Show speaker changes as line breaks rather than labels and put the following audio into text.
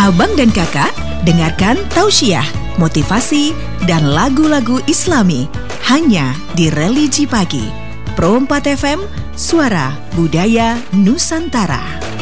Abang dan kakak, dengarkan tausiah, motivasi, dan lagu-lagu Islami hanya di Religi Pagi. Pro 4 FM, Suara Budaya Nusantara.